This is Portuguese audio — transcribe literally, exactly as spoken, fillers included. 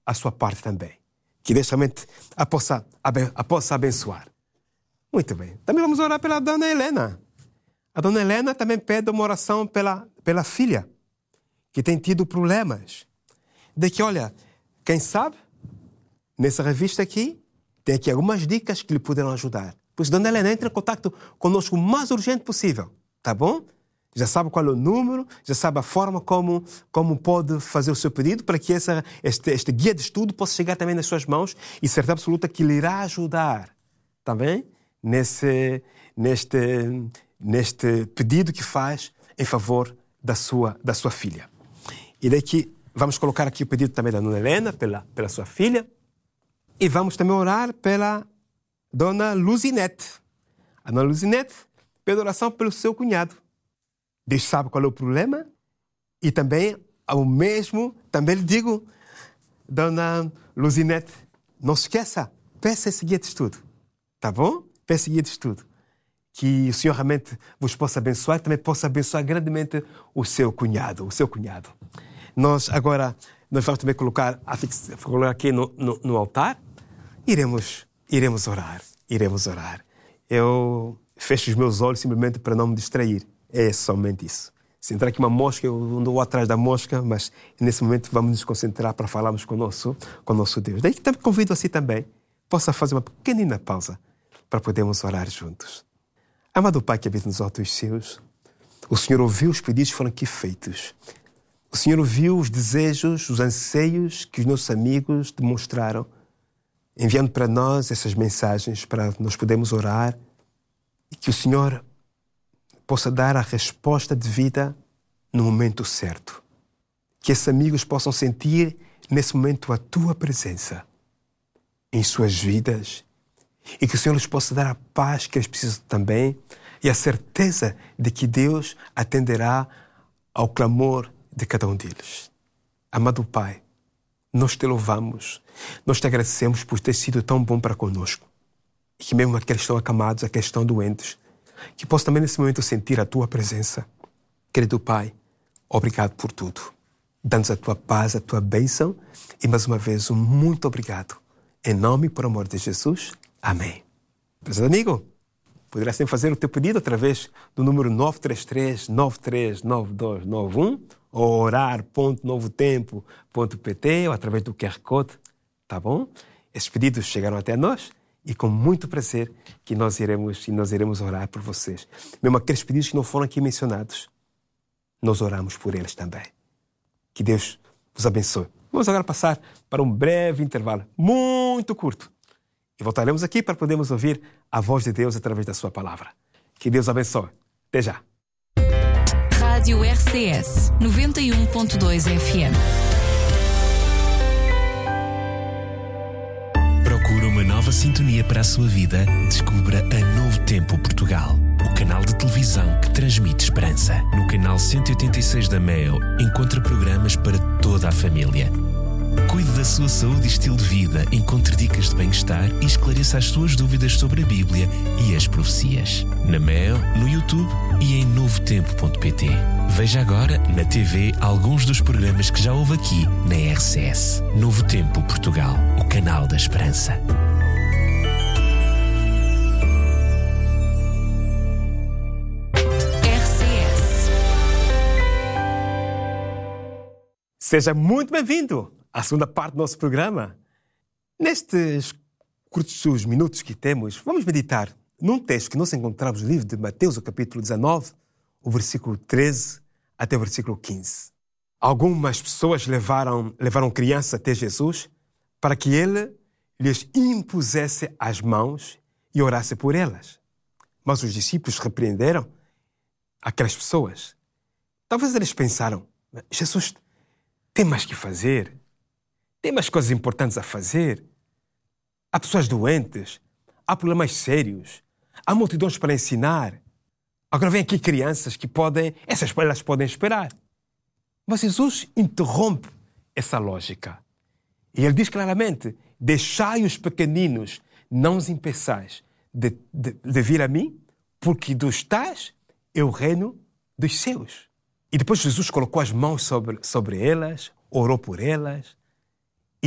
a sua parte também. Que Deus realmente a possa, a possa abençoar. Muito bem. Também vamos orar pela dona Helena. A dona Helena também pede uma oração pela, pela filha, que tem tido problemas. De que, olha, quem sabe, nessa revista aqui, tem aqui algumas dicas que lhe poderão ajudar. Pois, dona Helena, entre em contato conosco o mais urgente possível, tá bom? Já sabe qual é o número, já sabe a forma como, como pode fazer o seu pedido para que essa, este, este guia de estudo possa chegar também nas suas mãos e certeza absoluta que lhe irá ajudar também nesse, neste, neste pedido que faz em favor da sua, da sua filha. E daqui vamos colocar aqui o pedido também da dona Helena pela, pela sua filha e vamos também orar pela dona Luzinete. A dona Luzinete pede oração pelo seu cunhado. Deus sabe qual é o problema e também, ao mesmo, também lhe digo, dona Luzinete, não se esqueça, peça esse guia de estudo, tá bom? Peça esse guia de estudo. Que o Senhor realmente vos possa abençoar e também possa abençoar grandemente o seu cunhado, o seu cunhado. Nós agora, nós vamos também colocar, colocar aqui no, no, no altar, iremos, iremos orar, iremos orar. Eu fecho os meus olhos simplesmente para não me distrair. É somente isso. Se entrar aqui uma mosca, eu ando atrás da mosca, mas nesse momento vamos nos concentrar para falarmos com o nosso, com o nosso Deus. Daí que também convido assim também, possa fazer uma pequenina pausa para podermos orar juntos. Amado Pai que habita nos altos céus, o Senhor ouviu os pedidos que foram aqui feitos. O Senhor ouviu os desejos, os anseios que os nossos amigos demonstraram, enviando para nós essas mensagens para nós podermos orar e que o Senhor possa dar a resposta devida no momento certo. Que esses amigos possam sentir nesse momento a Tua presença em suas vidas e que o Senhor lhes possa dar a paz que eles precisam também e a certeza de que Deus atenderá ao clamor de cada um deles. Amado Pai, nós Te louvamos, nós Te agradecemos por ter sido tão bom para conosco e que mesmo aqueles que estão acamados, aqueles que estão doentes, que possa também nesse momento sentir a Tua presença. Querido Pai, obrigado por tudo. Dá-nos a Tua paz, a Tua bênção e mais uma vez um muito obrigado. Em nome e por amor de Jesus. Amém. Prezado amigo, poderás sempre fazer o teu pedido através do número nove três três, nove três nove dois nove um ou orar ponto novo tempo ponto pt ou através do Q R Code, tá bom? Esses pedidos chegaram até nós e com muito prazer que nós iremos, e nós iremos orar por vocês. Mesmo aqueles pedidos que não foram aqui mencionados, nós oramos por eles também. Que Deus vos abençoe. Vamos agora passar para um breve intervalo, muito curto. E voltaremos aqui para podermos ouvir a voz de Deus através da sua palavra. Que Deus abençoe. Até já. Rádio R C S noventa e um ponto dois F M. Procura uma nova sintonia para a sua vida? Descubra a Novo Tempo Portugal, o canal de televisão que transmite esperança. No canal cento e oitenta e seis da Mel, encontra programas para toda a família. Cuide da sua saúde e estilo de vida, encontre dicas de bem-estar e esclareça as suas dúvidas sobre a Bíblia e as profecias. Na Mel, no YouTube e em novo tempo ponto pt. Veja agora na T V alguns dos programas que já houve aqui na R C S. Novo Tempo Portugal, o canal da esperança. R C S. Seja muito bem-vindo à segunda parte do nosso programa. Nestes curtos minutos que temos, vamos meditar num texto que nós encontramos no livro de Mateus, o capítulo dezanove, o versículo treze até o versículo quinze. Algumas pessoas levaram, levaram crianças até Jesus para que ele lhes impusesse as mãos e orasse por elas. Mas os discípulos repreenderam aquelas pessoas. Talvez eles pensaram, Jesus tem mais que fazer, tem mais coisas importantes a fazer. Há pessoas doentes, há problemas sérios, há multidões para ensinar. Agora vem aqui crianças que podem, essas elas podem esperar. Mas Jesus interrompe essa lógica. E ele diz claramente, deixai os pequeninos, não os impeçais de, de, de vir a mim, porque dos tais é o reino dos céus. E depois Jesus colocou as mãos sobre, sobre elas, orou por elas.